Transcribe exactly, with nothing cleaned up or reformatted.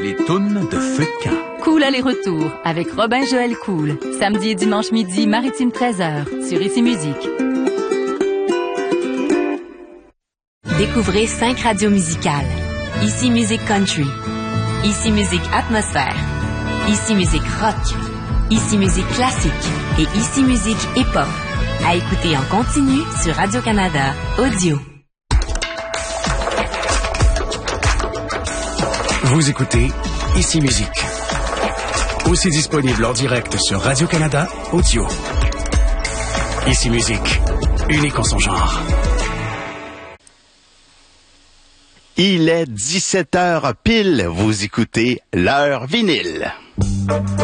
Les tounes de feu de camp. Cool aller-retour avec Robin Joël Cool. Samedi et dimanche midi, Maritime treize heures, sur Ici Musique. Découvrez cinq radios musicales. Ici Musique Country. Ici Musique Atmosphère. Ici Musique Rock. Ici Musique Classique. Et Ici Musique Hip-Hop. À écouter en continu sur Radio-Canada Audio. Vous écoutez Ici Musique. Aussi disponible en direct sur Radio-Canada Audio. Ici Musique, unique en son genre. Il est dix-sept heures pile, vous écoutez l'heure vinyle.